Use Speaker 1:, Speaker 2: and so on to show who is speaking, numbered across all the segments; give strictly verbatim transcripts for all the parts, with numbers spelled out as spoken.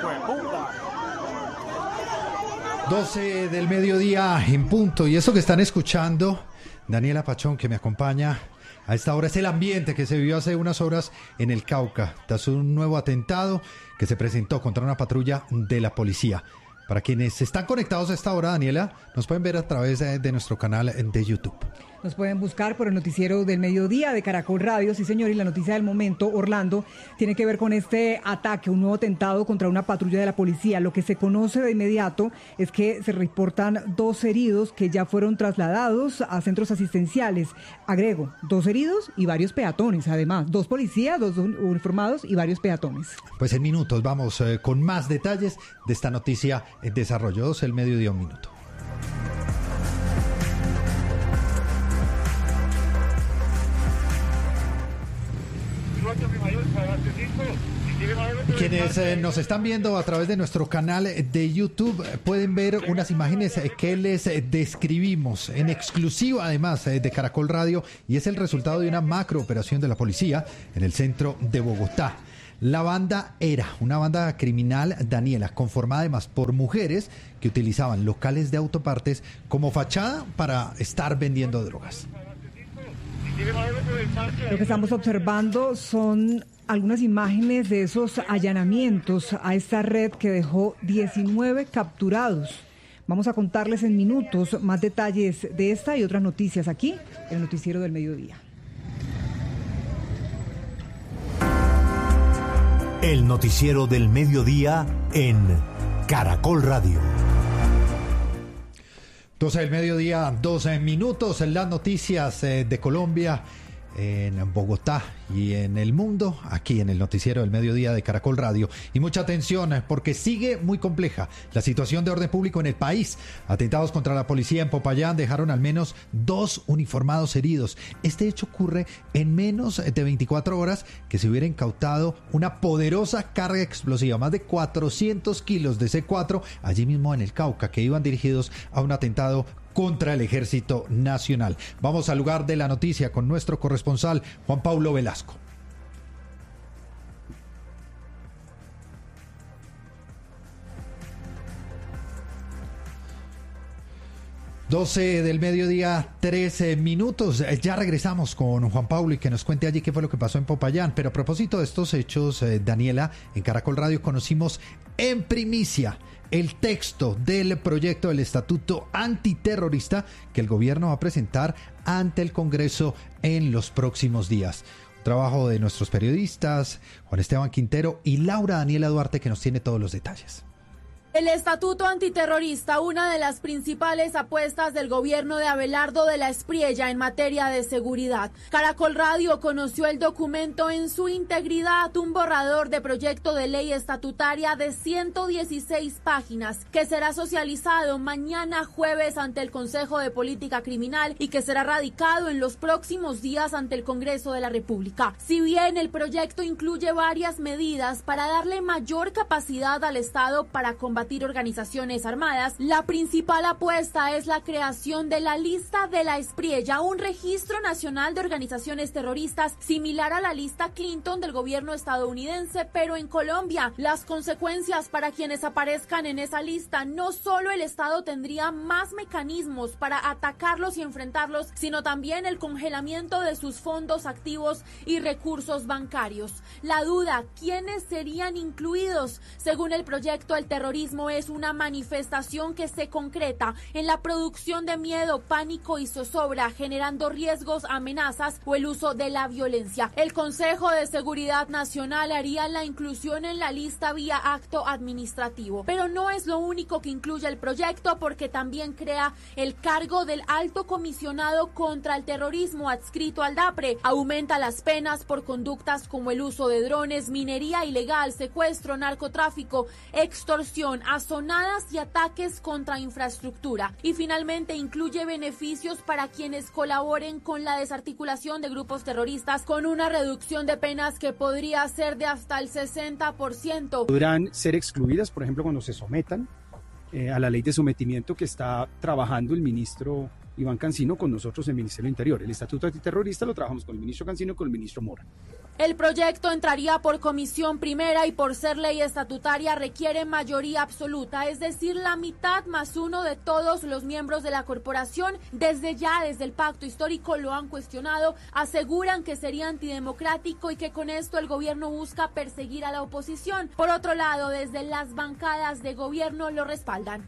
Speaker 1: doce del mediodía en punto. Y eso que están escuchando, Daniela Pachón, que me acompaña a esta hora, es el ambiente que se vivió hace unas horas en el Cauca, tras un nuevo atentado que se presentó contra una patrulla de la policía. Para quienes están conectados a esta hora, Daniela, nos pueden ver a través de, de nuestro canal de YouTube.
Speaker 2: Nos pueden buscar por el noticiero del mediodía de Caracol Radio, sí señor, y la noticia del momento, Orlando, tiene que ver con este ataque, un nuevo atentado contra una patrulla de la policía. Lo que se conoce de inmediato es que se reportan dos heridos que ya fueron trasladados a centros asistenciales. Agrego, dos heridos y varios peatones, además, dos policías, dos uniformados y varios peatones.
Speaker 1: Pues en minutos vamos eh, con más detalles de esta noticia en desarrollo. doce del mediodía, un minuto. Quienes eh, nos están viendo a través de nuestro canal de YouTube eh, pueden ver unas imágenes eh, que les eh, describimos en exclusiva, además eh, de Caracol Radio, y es el resultado de una macro operación de la policía en el centro de Bogotá. La banda era una banda criminal, Daniela, conformada además por mujeres que utilizaban locales de autopartes como fachada para estar vendiendo drogas.
Speaker 2: Lo que estamos observando son algunas imágenes de esos allanamientos a esta red que dejó diecinueve capturados. Vamos a contarles en minutos más detalles de esta y otras noticias aquí en el Noticiero del Mediodía.
Speaker 3: El Noticiero del Mediodía en Caracol Radio.
Speaker 1: doce del mediodía, doce minutos, en las noticias eh, de Colombia, en Bogotá y en el mundo, aquí en el Noticiero del Mediodía de Caracol Radio. Y mucha atención, porque sigue muy compleja la situación de orden público en el país. Atentados contra la policía en Popayán dejaron al menos dos uniformados heridos. Este hecho ocurre en menos de veinticuatro horas que se hubiera incautado una poderosa carga explosiva, más de cuatrocientos kilos de C cuatro, allí mismo en el Cauca, que iban dirigidos a un atentado contra el Ejército Nacional. Vamos al lugar de la noticia con nuestro corresponsal Juan Pablo Velasco. doce del mediodía, trece minutos. Ya regresamos con Juan Pablo y que nos cuente allí qué fue lo que pasó en Popayán. Pero a propósito de estos hechos, eh, Daniela, en Caracol Radio conocimos en primicia el texto del proyecto del Estatuto Antiterrorista que el gobierno va a presentar ante el Congreso en los próximos días. Un trabajo de nuestros periodistas, Juan Esteban Quintero y Laura Daniela Duarte, que nos tiene todos los detalles.
Speaker 4: El Estatuto Antiterrorista, una de las principales apuestas del gobierno de Abelardo de la Espriella en materia de seguridad. Caracol Radio conoció el documento en su integridad, un borrador de proyecto de ley estatutaria de ciento dieciséis páginas, que será socializado mañana jueves ante el Consejo de Política Criminal y que será radicado en los próximos días ante el Congreso de la República. Si bien el proyecto incluye varias medidas para darle mayor capacidad al Estado para combatir organizaciones armadas, la principal apuesta es la creación de la lista de la Espriella, un registro nacional de organizaciones terroristas similar a la lista Clinton del gobierno estadounidense, pero en Colombia. Las consecuencias para quienes aparezcan en esa lista: no solo el Estado tendría más mecanismos para atacarlos y enfrentarlos, sino también el congelamiento de sus fondos activos y recursos bancarios. La duda: ¿quiénes serían incluidos? Según el proyecto, el terrorismo es una manifestación que se concreta en la producción de miedo, pánico y zozobra, generando riesgos, amenazas o el uso de la violencia. El Consejo de Seguridad Nacional haría la inclusión en la lista vía acto administrativo. Pero no es lo único que incluye el proyecto, porque también crea el cargo del Alto Comisionado contra el Terrorismo adscrito al DAPRE, aumenta las penas por conductas como el uso de drones, minería ilegal, secuestro, narcotráfico, extorsión, azonadas y ataques contra infraestructura. Y finalmente incluye beneficios para quienes colaboren con la desarticulación de grupos terroristas, con una reducción de penas que podría ser de hasta el sesenta por ciento.
Speaker 5: Podrán ser excluidas, por ejemplo, cuando se sometan eh, a la ley de sometimiento que está trabajando el ministro Iván Cancino con nosotros en el Ministerio del Interior. El Estatuto Antiterrorista lo trabajamos con el ministro Cancino y con el ministro Mora.
Speaker 4: El proyecto entraría por comisión primera y por ser ley estatutaria requiere mayoría absoluta, es decir, la mitad más uno de todos los miembros de la corporación. Desde ya, desde el pacto histórico lo han cuestionado, aseguran que sería antidemocrático y que con esto el gobierno busca perseguir a la oposición. Por otro lado, desde las bancadas de gobierno lo respaldan.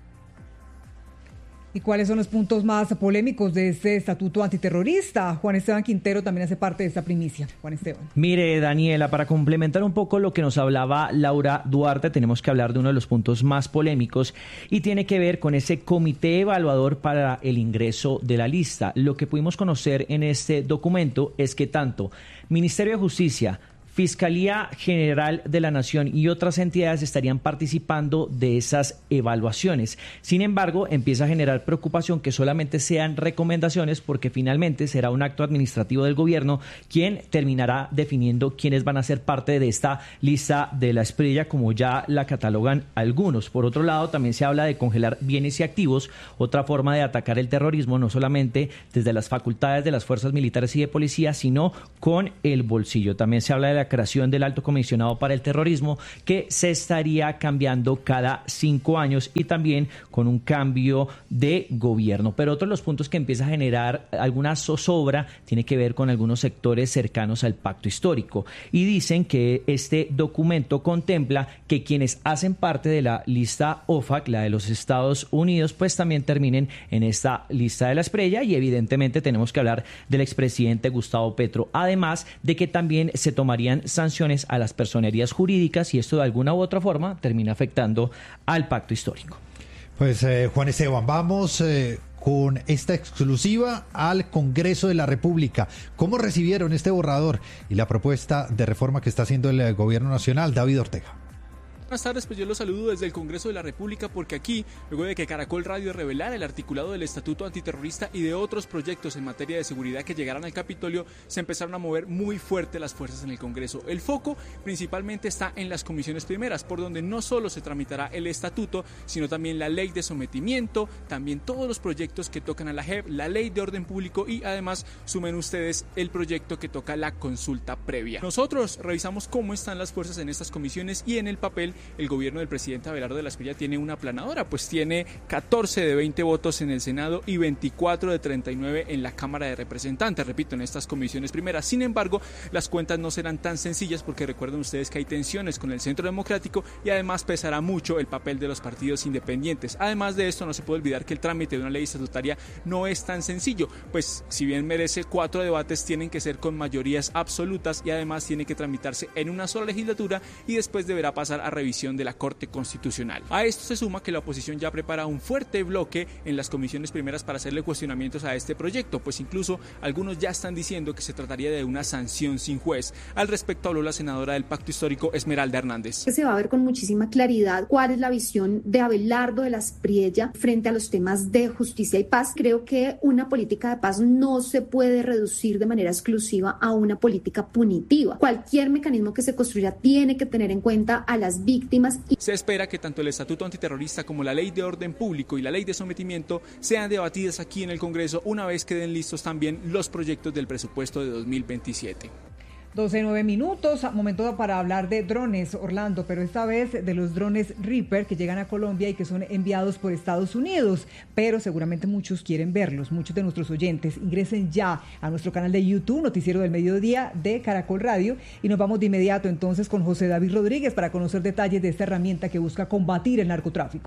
Speaker 2: ¿Y cuáles son los puntos más polémicos de este estatuto antiterrorista? Juan Esteban Quintero también hace parte de esta primicia. Juan Esteban.
Speaker 6: Mire, Daniela, para complementar un poco lo que nos hablaba Laura Duarte, tenemos que hablar de uno de los puntos más polémicos y tiene que ver con ese comité evaluador para el ingreso de la lista. Lo que pudimos conocer en este documento es que tanto Ministerio de Justicia, Fiscalía General de la Nación y otras entidades estarían participando de esas evaluaciones. Sin embargo, empieza a generar preocupación que solamente sean recomendaciones porque finalmente será un acto administrativo del gobierno quien terminará definiendo quiénes van a ser parte de esta lista de la Espriella, como ya la catalogan algunos. Por otro lado, también se habla de congelar bienes y activos, otra forma de atacar el terrorismo, no solamente desde las facultades de las fuerzas militares y de policía, sino con el bolsillo. También se habla de la creación del Alto Comisionado para el Terrorismo, que se estaría cambiando cada cinco años y también con un cambio de gobierno. Pero otro de los puntos que empieza a generar alguna zozobra tiene que ver con algunos sectores cercanos al pacto histórico y dicen que este documento contempla que quienes hacen parte de la lista O F A C, la de los Estados Unidos, pues también terminen en esta lista de la Espriella y evidentemente tenemos que hablar del expresidente Gustavo Petro, además de que también se tomarían sanciones a las personerías jurídicas y esto de alguna u otra forma termina afectando al pacto histórico.
Speaker 1: Pues eh, Juan Esteban, vamos eh, con esta exclusiva al Congreso de la República. ¿Cómo recibieron este borrador y la propuesta de reforma que está haciendo el Gobierno Nacional? David Ortega.
Speaker 7: Buenas tardes, pues yo los saludo desde el Congreso de la República porque aquí, luego de que Caracol Radio revelara el articulado del Estatuto Antiterrorista y de otros proyectos en materia de seguridad que llegaran al Capitolio, se empezaron a mover muy fuerte las fuerzas en el Congreso. El foco principalmente está en las comisiones primeras, por donde no solo se tramitará el Estatuto, sino también la Ley de Sometimiento, también todos los proyectos que tocan a la J E P, la Ley de Orden Público y además sumen ustedes el proyecto que toca la consulta previa. Nosotros revisamos cómo están las fuerzas en estas comisiones y en el papel el gobierno del presidente Abelardo de la Espriella tiene una aplanadora, pues tiene catorce de veinte votos en el Senado y veinticuatro de treinta y nueve en la Cámara de Representantes, repito, en estas comisiones primeras. Sin embargo, las cuentas no serán tan sencillas porque recuerden ustedes que hay tensiones con el Centro Democrático y además pesará mucho el papel de los partidos independientes. Además de esto, no se puede olvidar que el trámite de una ley estatutaria no es tan sencillo, pues si bien merece cuatro debates, tienen que ser con mayorías absolutas y además tiene que tramitarse en una sola legislatura y después deberá pasar a revisión de la Corte Constitucional. A esto se suma que la oposición ya prepara un fuerte bloque en las comisiones primeras para hacerle cuestionamientos a este proyecto, pues incluso algunos ya están diciendo que se trataría de una sanción sin juez. Al respecto habló la senadora del Pacto Histórico, Esmeralda Hernández.
Speaker 8: Se va a ver con muchísima claridad cuál es la visión de Abelardo de la Espriella frente a los temas de justicia y paz. Creo que una política de paz no se puede reducir de manera exclusiva a una política punitiva. Cualquier mecanismo que se construya tiene que tener en cuenta a las víctimas. Y...
Speaker 7: Se espera que tanto el Estatuto Antiterrorista como la Ley de Orden Público y la Ley de Sometimiento sean debatidas aquí en el Congreso una vez queden listos también los proyectos del presupuesto de dos mil veintisiete.
Speaker 2: doce, nueve minutos, momento para hablar de drones, Orlando, pero esta vez de los drones Reaper que llegan a Colombia y que son enviados por Estados Unidos, pero seguramente muchos quieren verlos, muchos de nuestros oyentes. Ingresen ya a nuestro canal de YouTube, Noticiero del Mediodía de Caracol Radio, y nos vamos de inmediato entonces con José David Rodríguez para conocer detalles de esta herramienta que busca combatir el narcotráfico.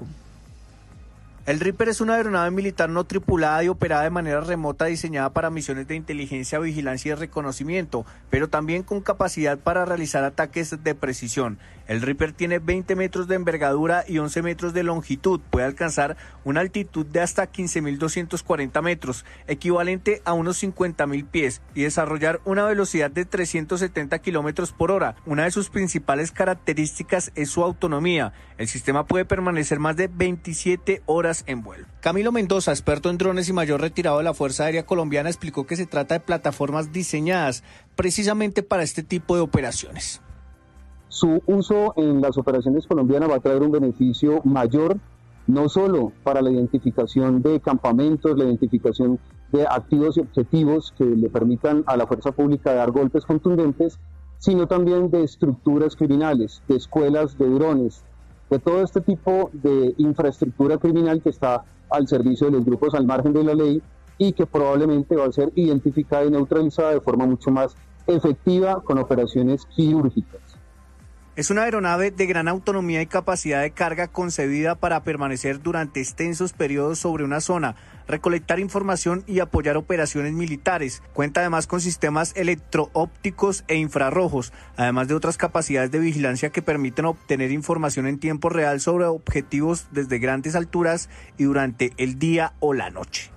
Speaker 9: El Reaper es una aeronave militar no tripulada y operada de manera remota diseñada para misiones de inteligencia, vigilancia y reconocimiento, pero también con capacidad para realizar ataques de precisión. El Reaper tiene veinte metros de envergadura y once metros de longitud, puede alcanzar una altitud de hasta quince mil doscientos cuarenta metros, equivalente a unos cincuenta mil pies, y desarrollar una velocidad de trescientos setenta kilómetros por hora. Una de sus principales características es su autonomía. El sistema puede permanecer más de veintisiete horas en vuelo. Camilo Mendoza, experto en drones y mayor retirado de la Fuerza Aérea Colombiana, explicó que se trata de plataformas diseñadas precisamente para este tipo de operaciones.
Speaker 10: Su uso en las operaciones colombianas va a traer un beneficio mayor, no solo para la identificación de campamentos, la identificación de activos y objetivos que le permitan a la fuerza pública dar golpes contundentes, sino también de estructuras criminales, de escuelas de drones, de todo este tipo de infraestructura criminal que está al servicio de los grupos al margen de la ley y que probablemente va a ser identificada y neutralizada de forma mucho más efectiva con operaciones quirúrgicas.
Speaker 9: Es una aeronave de gran autonomía y capacidad de carga concebida para permanecer durante extensos periodos sobre una zona, recolectar información y apoyar operaciones militares. Cuenta además con sistemas electro-ópticos e infrarrojos, además de otras capacidades de vigilancia que permiten obtener información en tiempo real sobre objetivos desde grandes alturas y durante el día o la noche.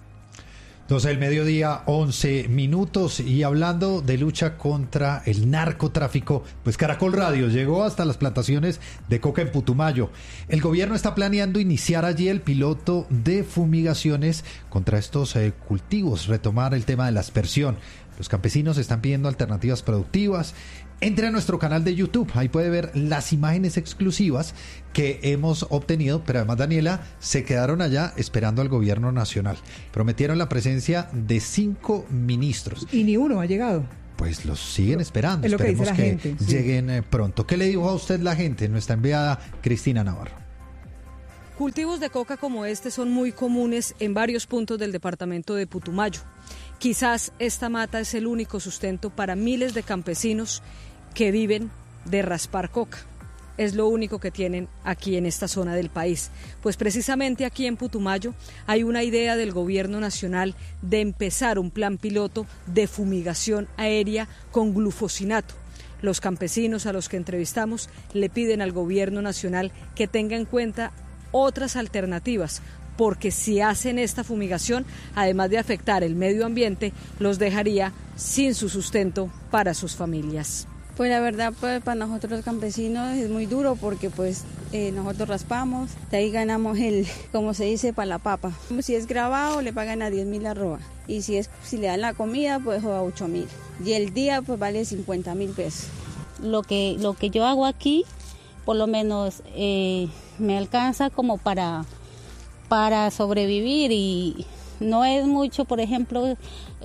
Speaker 1: doce del mediodía, once minutos, y hablando de lucha contra el narcotráfico, pues Caracol Radio llegó hasta las plantaciones de coca en Putumayo. El gobierno está planeando iniciar allí el piloto de fumigaciones contra estos eh, cultivos, retomar el tema de la aspersión. Los campesinos están pidiendo alternativas productivas. Entre a nuestro canal de YouTube, ahí puede ver las imágenes exclusivas que hemos obtenido, pero además, Daniela, se quedaron allá esperando al gobierno nacional. Prometieron la presencia de cinco ministros.
Speaker 2: Y ni uno ha llegado.
Speaker 1: Pues los siguen esperando,
Speaker 2: es lo que
Speaker 1: esperemos
Speaker 2: dice la
Speaker 1: que
Speaker 2: gente, sí.
Speaker 1: lleguen eh, pronto. ¿Qué le dijo a usted la gente? Nuestra enviada Cristina Navarro.
Speaker 11: Cultivos de coca como este son muy comunes en varios puntos del departamento de Putumayo. Quizás esta mata es el único sustento para miles de campesinos que viven de raspar coca. Es lo único que tienen aquí en esta zona del país. Pues precisamente aquí en Putumayo hay una idea del gobierno nacional de empezar un plan piloto de fumigación aérea con glufosinato. Los campesinos a los que entrevistamos le piden al gobierno nacional que tenga en cuenta otras alternativas, porque si hacen esta fumigación, además de afectar el medio ambiente, los dejaría sin su sustento para sus familias.
Speaker 12: Pues la verdad, pues para nosotros los campesinos es muy duro porque pues eh, nosotros raspamos, de ahí ganamos el, como se dice, para la papa. Si es grabado le pagan a diez mil arroba y si es si le dan la comida pues a ocho mil y el día pues vale cincuenta mil pesos.
Speaker 13: Lo que, lo que yo hago aquí por lo menos eh, me alcanza como para, para sobrevivir y no es mucho. Por ejemplo, eh,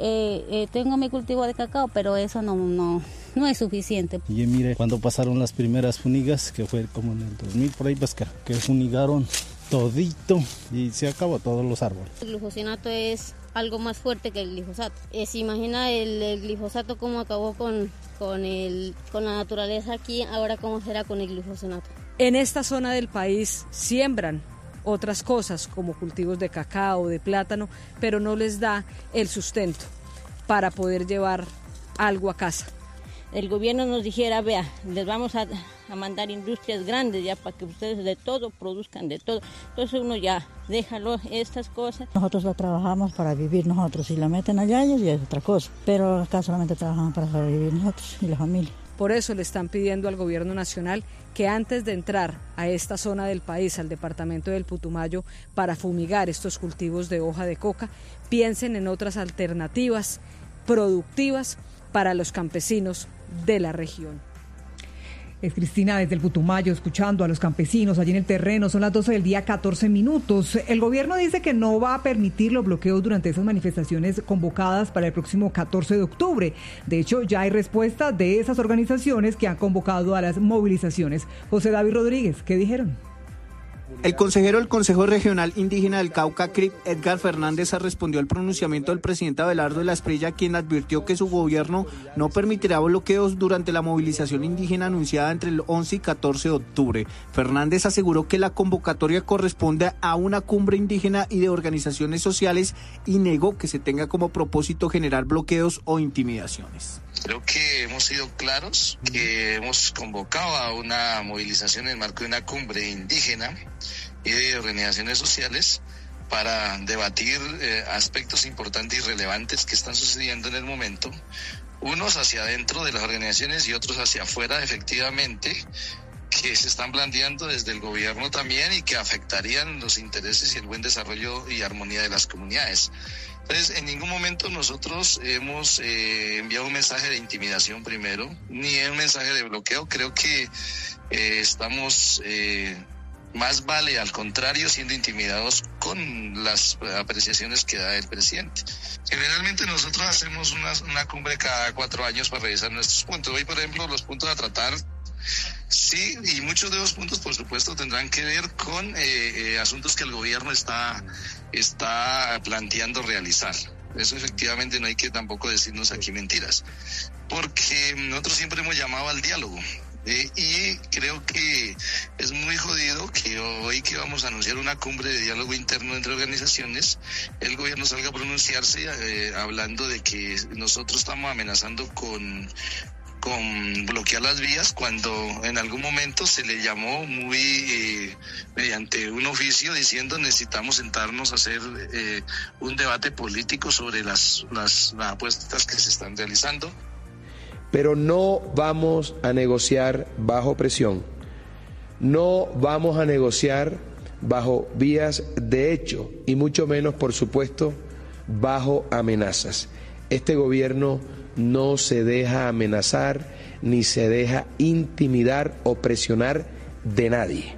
Speaker 13: eh, tengo mi cultivo de cacao, pero eso no, no, no es suficiente.
Speaker 14: Y mire, cuando pasaron las primeras funigas, que fue como en el dos mil por ahí, pues que, que funigaron todito y se acabó todos los árboles.
Speaker 13: El glufosinato es algo más fuerte que el glifosato. Eh, se imagina el, el glifosato cómo acabó con, con, el, con la naturaleza aquí, ahora cómo será con el glufosinato.
Speaker 11: En esta zona del país siembran otras cosas como cultivos de cacao, de plátano, pero no les da el sustento para poder llevar algo a casa.
Speaker 13: El gobierno nos dijera, vea, les vamos a, a mandar industrias grandes ya para que ustedes de todo produzcan, de todo. Entonces uno ya, déjalo, estas cosas.
Speaker 15: Nosotros la trabajamos para vivir nosotros, si la meten allá ellos ya es otra cosa, pero acá solamente trabajamos para sobrevivir nosotros y la familia.
Speaker 11: Por eso le están pidiendo al gobierno nacional que antes de entrar a esta zona del país, al departamento del Putumayo, para fumigar estos cultivos de hoja de coca, piensen en otras alternativas productivas para los campesinos de la región.
Speaker 2: Es Cristina desde el Putumayo, escuchando a los campesinos allí en el terreno. Son las doce del día, catorce minutos. El gobierno dice que no va a permitir los bloqueos durante esas manifestaciones convocadas para el próximo catorce de octubre. De hecho, ya hay respuesta de esas organizaciones que han convocado a las movilizaciones. José David Rodríguez, ¿qué dijeron?
Speaker 9: El consejero del Consejo Regional Indígena del Cauca, C R I C, Edgar Fernández, respondió al pronunciamiento del presidente Abelardo de la Espriella, quien advirtió que su gobierno no permitirá bloqueos durante la movilización indígena anunciada entre el once y catorce de octubre. Fernández aseguró que la convocatoria corresponde a una cumbre indígena y de organizaciones sociales y negó que se tenga como propósito generar bloqueos o intimidaciones.
Speaker 16: Creo que hemos sido claros, que hemos convocado a una movilización en el marco de una cumbre indígena y de organizaciones sociales para debatir eh, aspectos importantes y relevantes que están sucediendo en el momento, unos hacia adentro de las organizaciones y otros hacia afuera, efectivamente, que se están planteando desde el gobierno también y que afectarían los intereses y el buen desarrollo y armonía de las comunidades. Entonces, en ningún momento nosotros hemos eh, enviado un mensaje de intimidación primero, ni un mensaje de bloqueo. Creo que eh, estamos, eh, más vale al contrario, siendo intimidados con las apreciaciones que da el presidente. Generalmente nosotros hacemos una, una cumbre cada cuatro años para revisar nuestros puntos. Hoy, por ejemplo, los puntos a tratar, sí, y muchos de los puntos, por supuesto, tendrán que ver con eh, eh, asuntos que el gobierno está, está planteando realizar. Eso efectivamente no hay que tampoco decirnos aquí mentiras, porque nosotros siempre hemos llamado al diálogo. Eh, y creo que es muy jodido que hoy que vamos a anunciar una cumbre de diálogo interno entre organizaciones, el gobierno salga a pronunciarse eh, hablando de que nosotros estamos amenazando con, con bloquear las vías, cuando en algún momento se le llamó muy eh, mediante un oficio diciendo necesitamos sentarnos a hacer eh, un debate político sobre las, las, las apuestas que se están realizando.
Speaker 17: Pero no vamos a negociar bajo presión, no vamos a negociar bajo vías de hecho y mucho menos, por supuesto, bajo amenazas. Este gobierno no se deja amenazar ni se deja intimidar o presionar de nadie.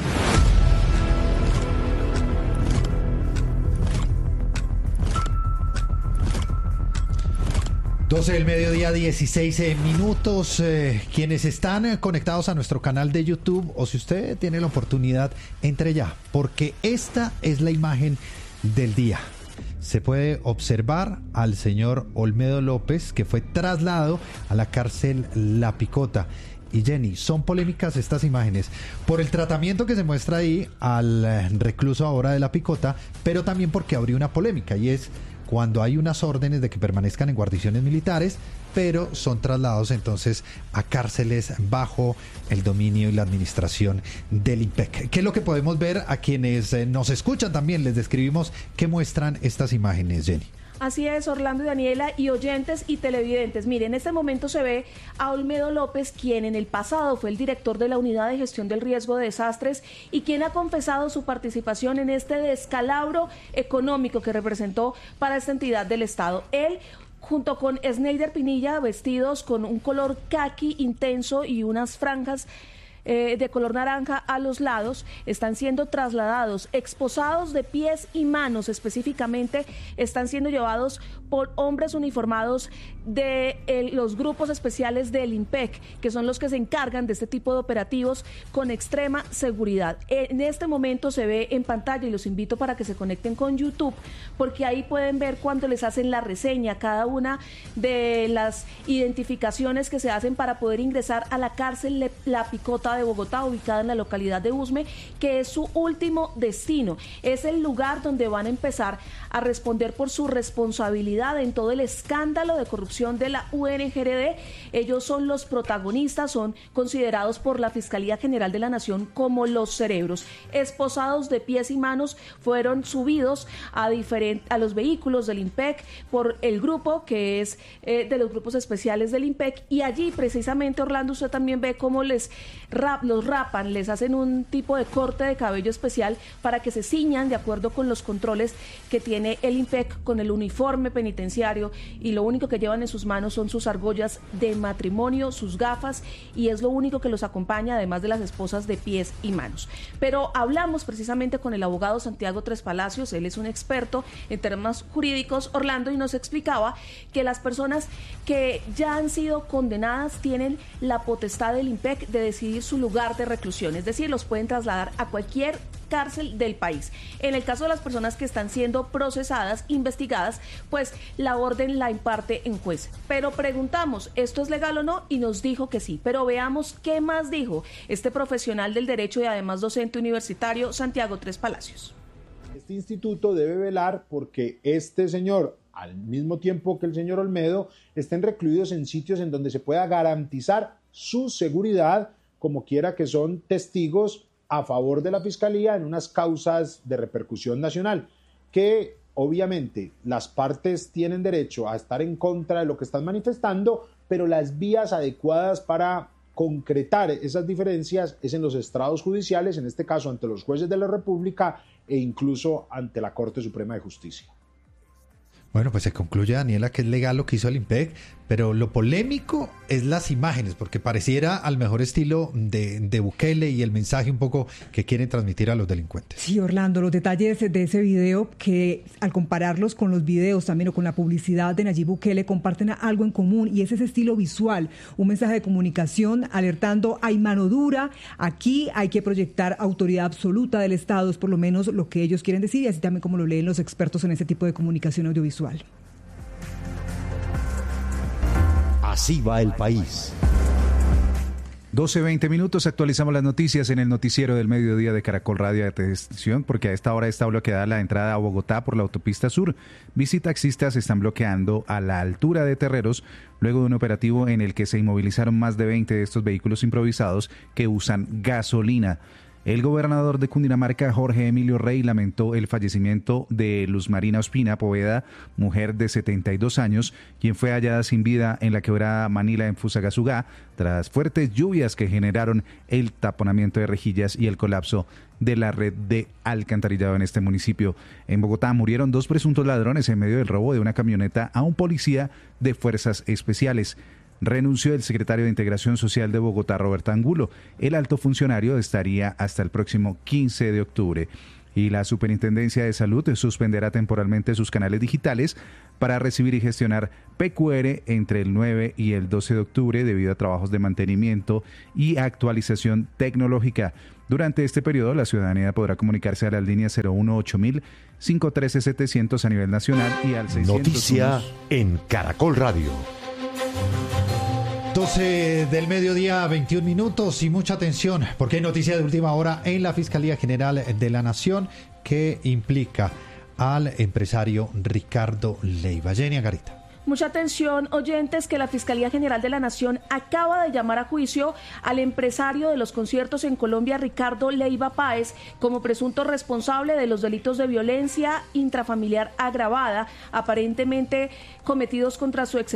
Speaker 1: doce del mediodía, dieciséis minutos. Eh, quienes están eh, conectados a nuestro canal de YouTube, o si usted tiene la oportunidad, entre ya, porque esta es la imagen del día. Se puede observar al señor Olmedo López, que fue trasladado a la cárcel La Picota. Y Jenny, son polémicas estas imágenes por el tratamiento que se muestra ahí al eh, recluso ahora de La Picota, pero también porque abrió una polémica, y es cuando hay unas órdenes de que permanezcan en guarniciones militares, pero son trasladados entonces a cárceles bajo el dominio y la administración del I N P E C. ¿Qué es lo que podemos ver a quienes eh, nos escuchan también? Les describimos qué muestran estas imágenes, Jenny.
Speaker 18: Así es, Orlando y Daniela, y oyentes y televidentes. Mire, en este momento se ve a Olmedo López, quien en el pasado fue el director de la Unidad de Gestión del Riesgo de Desastres y quien ha confesado su participación en este descalabro económico que representó para esta entidad del Estado. Él, junto con Sneider Pinilla, vestidos con un color caqui intenso y unas franjas Eh, de color naranja a los lados, están siendo trasladados, esposados de pies y manos específicamente, están siendo llevados por hombres uniformados de el, los grupos especiales del I N P E C, que son los que se encargan de este tipo de operativos con extrema seguridad. En este momento se ve en pantalla, y los invito para que se conecten con YouTube, porque ahí pueden ver cuando les hacen la reseña, cada una de las identificaciones que se hacen para poder ingresar a la cárcel La Picota de Bogotá, ubicada en la localidad de Usme, que es su último destino. Es el lugar donde van a empezar a responder por su responsabilidad en todo el escándalo de corrupción de la U N G R D. Ellos son los protagonistas, son considerados por la Fiscalía General de la Nación como los cerebros. Esposados de pies y manos, fueron subidos a, diferent, a los vehículos del I N P E C por el grupo que es eh, de los grupos especiales del I N P E C, y allí precisamente, Orlando, usted también ve cómo les rap, los rapan, les hacen un tipo de corte de cabello especial para que se ciñan de acuerdo con los controles que tiene el I N P E C con el uniforme penitenciario, y lo único que llevan en sus manos son sus argollas de matrimonio, sus gafas, y es lo único que los acompaña, además de las esposas de pies y manos. Pero hablamos precisamente con el abogado Santiago Tres Palacios, él es un experto en temas jurídicos, Orlando, y nos explicaba que las personas que ya han sido condenadas tienen la potestad del I N P E C de decidir su lugar de reclusión, es decir, los pueden trasladar a cualquier cárcel del país. En el caso de las personas que están siendo procesadas, investigadas, pues la orden la imparte en juez. Pero preguntamos, ¿esto es legal o no? Y nos dijo que sí. Pero veamos qué más dijo este profesional del derecho y además docente universitario, Santiago Tres Palacios.
Speaker 19: Este instituto debe velar porque este señor, al mismo tiempo que el señor Olmedo, estén recluidos en sitios en donde se pueda garantizar su seguridad, como quiera que son testigos a favor de la Fiscalía en unas causas de repercusión nacional, que obviamente las partes tienen derecho a estar en contra de lo que están manifestando, pero las vías adecuadas para concretar esas diferencias es en los estrados judiciales, en este caso ante los jueces de la República e incluso ante la Corte Suprema de Justicia.
Speaker 1: Bueno, pues se concluye, Daniela, que es legal lo que hizo el IMPEC, pero lo polémico es las imágenes, porque pareciera al mejor estilo de, de Bukele y el mensaje un poco que quieren transmitir a los delincuentes.
Speaker 2: Sí, Orlando, los detalles de ese video que al compararlos con los videos también o con la publicidad de Nayib Bukele comparten algo en común y es ese estilo visual, un mensaje de comunicación alertando hay mano dura, aquí hay que proyectar autoridad absoluta del Estado, es por lo menos lo que ellos quieren decir y así también como lo leen los expertos en ese tipo de comunicación audiovisual.
Speaker 3: Así va el país.
Speaker 20: doce veinte minutos, actualizamos las noticias en el noticiero del mediodía de Caracol Radio. Atención, porque a esta hora está bloqueada la entrada a Bogotá por la autopista sur. Bicitaxistas están bloqueando a la altura de Terreros luego de un operativo en el que se inmovilizaron más de veinte de estos vehículos improvisados que usan gasolina. El gobernador de Cundinamarca, Jorge Emilio Rey, lamentó el fallecimiento de Luz Marina Ospina Poveda, mujer de setenta y dos años, quien fue hallada sin vida en la quebrada Manila en Fusagasugá, tras fuertes lluvias que generaron el taponamiento de rejillas y el colapso de la red de alcantarillado en este municipio. En Bogotá murieron dos presuntos ladrones en medio del robo de una camioneta a un policía de fuerzas especiales. Renunció el secretario de Integración Social de Bogotá, Roberto Angulo. El alto funcionario estaría hasta el próximo quince de octubre. Y la Superintendencia de Salud suspenderá temporalmente sus canales digitales para recibir y gestionar P Q R entre el nueve y el doce de octubre debido a trabajos de mantenimiento y actualización tecnológica. Durante este periodo, la ciudadanía podrá comunicarse a las líneas cero uno ocho mil, cinco uno tres, setecientos a nivel nacional y al seiscientos.
Speaker 3: Noticia en Caracol Radio.
Speaker 1: doce del mediodía, veintiún minutos y mucha atención porque hay noticia de última hora en la Fiscalía General de la Nación que implica al empresario Ricardo Leyva. Jenny Garita.
Speaker 18: Mucha atención, oyentes, que la Fiscalía General de la Nación acaba de llamar a juicio al empresario de los conciertos en Colombia, Ricardo Leyva Páez, como presunto responsable de los delitos de violencia intrafamiliar agravada, aparentemente cometidos contra su ex